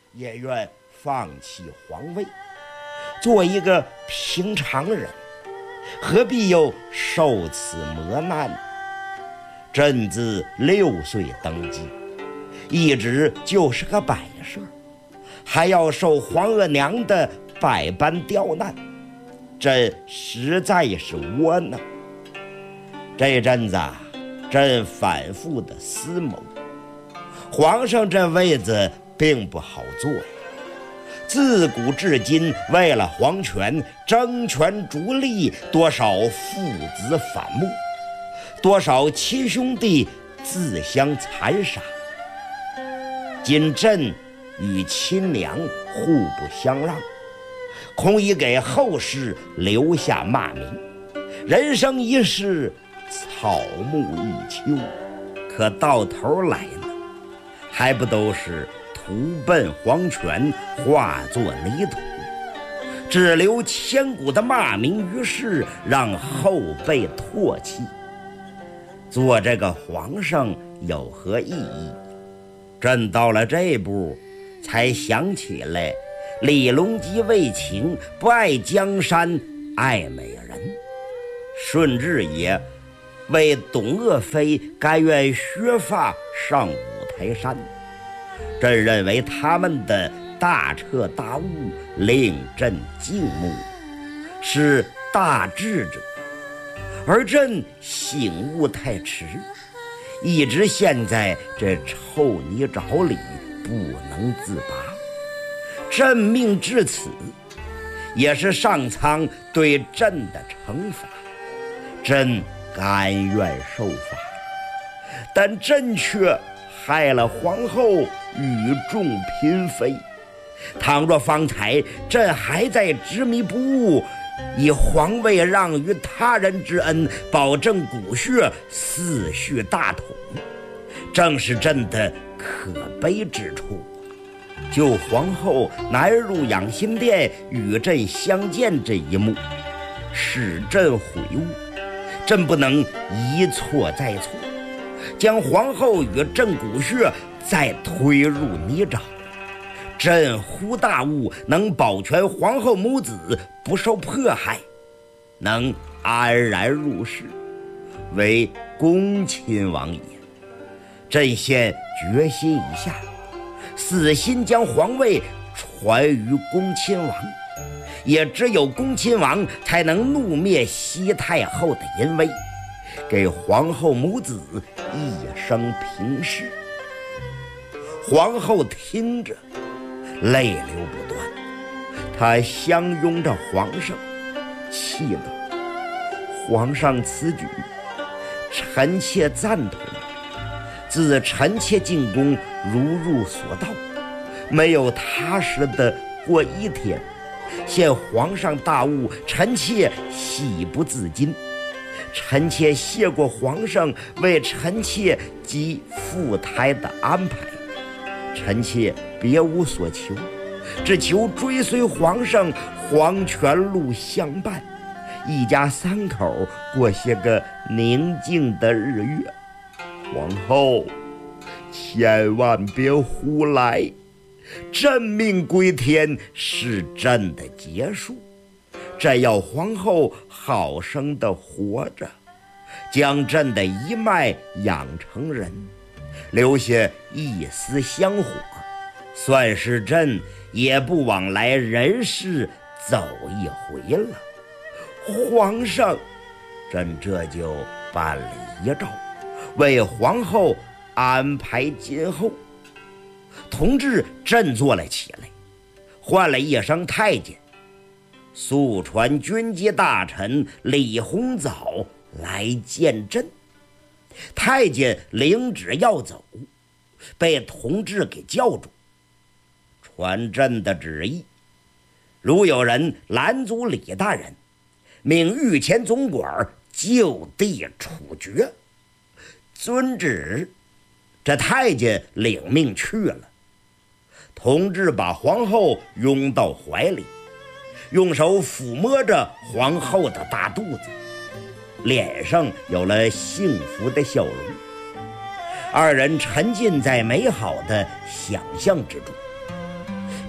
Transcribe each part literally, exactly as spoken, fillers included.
也愿放弃皇位，做一个平常人，何必又受此磨难？朕自六岁登基，一直就是个摆设，还要受皇额娘的百般刁难，朕实在是窝囊。这阵子啊，朕反复的思谋，皇上这位子并不好做呀。自古至今，为了皇权争权逐利，多少父子反目，多少亲兄弟自相残杀。今朕与亲娘互不相让，恐已给后世留下骂名。人生一世，草木一秋，可到头来呢，还不都是图奔皇权，化作泥土，只留千古的骂名于世，让后辈唾弃。做这个皇上有何意义？朕到了这步，才想起来，李隆基为情，不爱江山爱美人。顺治爷为董鄂妃甘愿削发上五台山，朕认为他们的大彻大悟令朕敬慕，是大智者，而朕醒悟太迟，一直陷在这臭泥沼里不能自拔。朕命至此，也是上苍对朕的惩罚，朕甘愿受罚，但朕却害了皇后与众嫔妃。倘若方才朕还在执迷不悟，以皇位让于他人之恩，保证骨血嗣续大统，正是朕的可悲之处。就皇后南入养心殿与朕相见这一幕，使朕悔悟，朕不能一错再错，将皇后与朕骨血再推入泥沼。朕忽大悟，能保全皇后母子不受迫害，能安然入世，为恭亲王也。朕现决心一下，死心将皇位传于恭亲王，也只有恭亲王才能怒灭西太后的淫威，给皇后母子一生平世。皇后听着泪流不断，她相拥着皇上，气道：皇上此举，臣妾赞同。自臣妾进宫，如入所道，没有踏实的过一天。现皇上大悟，臣妾喜不自禁。臣妾谢过皇上为臣妾及赴台的安排，臣妾别无所求，只求追随皇上，黄泉路相伴，一家三口过些个宁静的日月。皇后，千万别胡来，朕命归天是朕的结束，朕要皇后好生的活着，将朕的一脉养成人，留下一丝香火，算是朕也不往来人世走一回了。皇上，朕这就办了遗诏，为皇后安排今后。同志振作了起来，唤了一声太监，速传军机大臣李鸿藻来见朕。太监领旨要走，被同志给叫住，传朕的旨意，如有人拦阻李大人，命御前总管就地处决。遵旨。这太监领命去了。同志把皇后拥到怀里，用手抚摸着皇后的大肚子，脸上有了幸福的笑容。二人沉浸在美好的想象之中。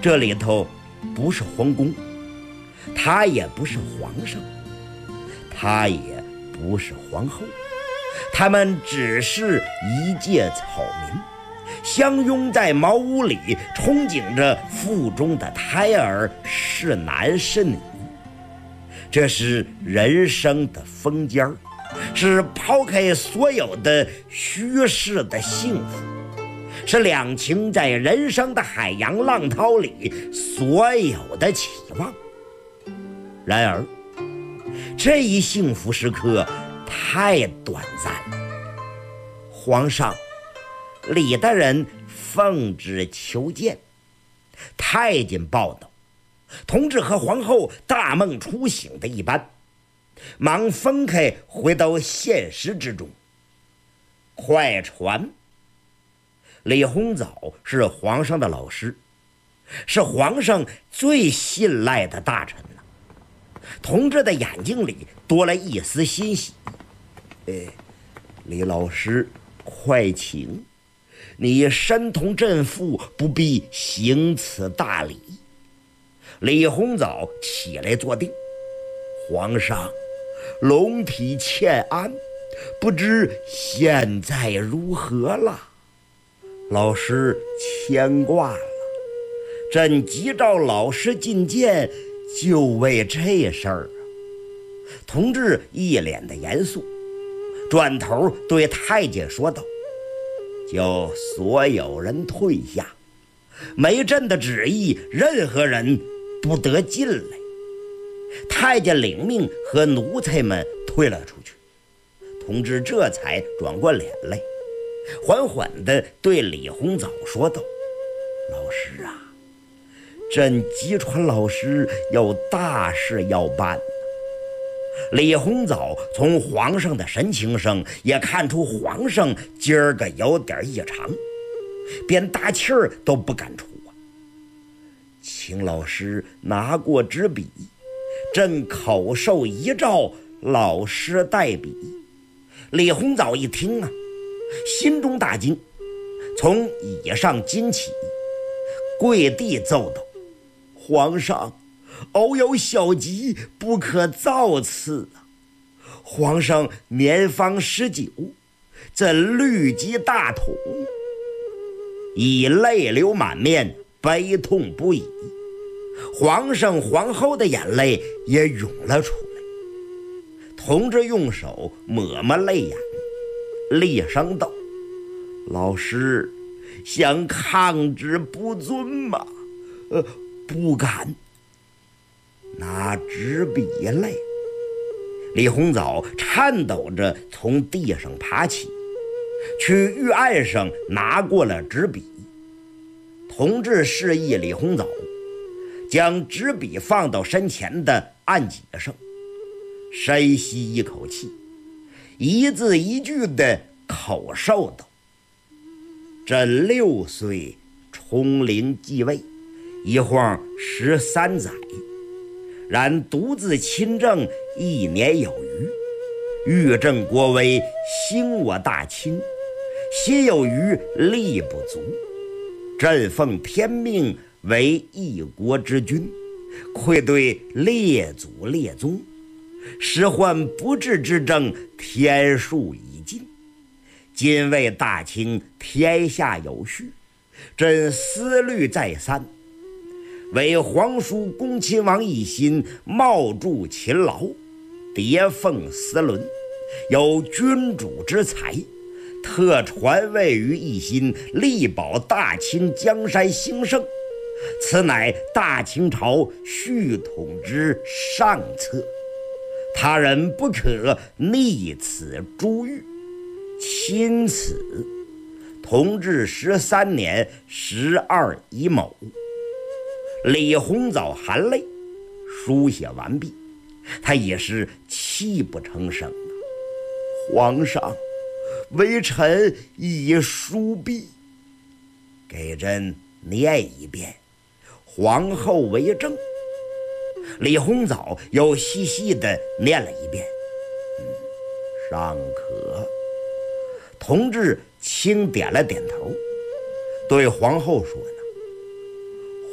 这里头不是皇宫，他也不是皇上，他也不是皇后，他们只是一介草民，相拥在茅屋里，憧憬着腹中的胎儿是男是女。这是人生的风尖儿，是抛开所有的虚实的幸福，是两情在人生的海洋浪涛里所有的期望。然而这一幸福时刻太短暂了。皇上李大人奉旨求见，太监报道，同治和皇后大梦初醒的一般，忙分开回到现实之中。快传李鸿藻是皇上的老师，是皇上最信赖的大臣了。同治的眼睛里多了一丝欣喜。哎，李老师，快请，你身同朕父，不必行此大礼。李鸿藻起来坐定。皇上，龙体欠安，不知现在如何了？老师牵挂了，朕急召老师觐见，就为这事儿啊。同治一脸的严肃，转头对太监说道：叫所有人退下，没朕的旨意，任何人不得进来。太监领命，和奴才们退了出去。同治这才转过脸来，缓缓地对李鸿藻说道：老师啊，朕急传老师有大事要办。李鸿藻从皇上的神情上也看出皇上今儿个有点异常，便大气儿都不敢出啊。请老师拿过纸笔，朕口授遗诏，老师代笔。李鸿藻一听啊，心中大惊，从椅上惊起，跪地奏道：皇上，偶有小疾，不可造次啊！皇上年方十九，朕虑及大统，已泪流满面，悲痛不已。皇上皇后的眼泪也涌了出来。同治用手抹抹泪眼，厉声道：老师想抗旨不遵吗？呃，不敢。拿纸笔来。李鸿藻颤抖着从地上爬起，去御案上拿过了纸笔。同治示意李鸿藻将纸笔放到身前的案几上，深吸一口气，一字一句的口授道：朕六岁冲灵继位，一晃十三载，然独自亲政一年有余，御朕国威，兴我大清，心有余力不足。朕奉天命为一国之君，愧对列祖列宗，时患不治之症，天数已尽。今为大清天下有序，朕思虑再三，为皇叔恭亲王一心，冒著勤劳，迭奉司伦，有君主之才，特传位于一心，力保大清江山兴盛。此乃大清朝续统之上策，他人不可逆此诛狱。钦此。同治十三年十二乙卯。李鸿藻含泪书写完毕，他也是泣不成声啊。皇上，微臣已书毕，给朕念一遍，皇后为证。李鸿藻又细细地念了一遍，嗯，尚可。同治轻点了点头，对皇后说呢：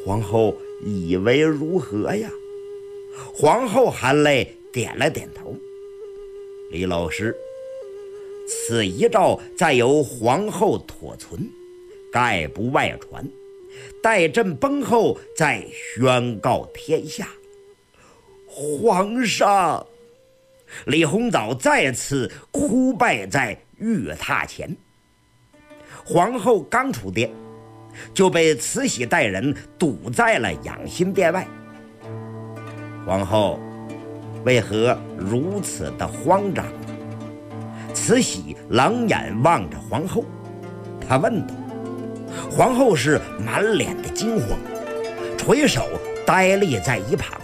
皇后以为如何呀？皇后含泪点了点头。李老师，此遗诏再由皇后妥存，概不外传，待朕崩后再宣告天下。皇上！李鸿藻再次哭拜在玉榻前。皇后刚出殿，就被慈禧带人堵在了养心殿外。皇后为何如此的慌张？慈禧冷眼望着皇后，她问道。皇后是满脸的惊慌，垂手呆立在一旁。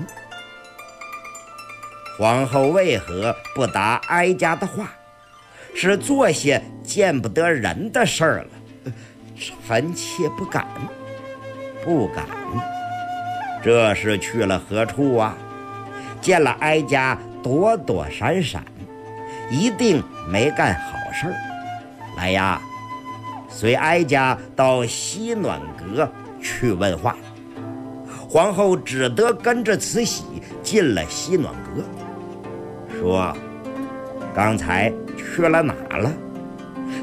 皇后为何不答哀家的话？是做些见不得人的事儿了？臣妾不敢，不敢。这是去了何处啊？见了哀家躲躲闪闪，一定没干好事儿。来呀，随哀家到西暖阁去问话。皇后只得跟着慈禧进了西暖阁，说：刚才去了哪了？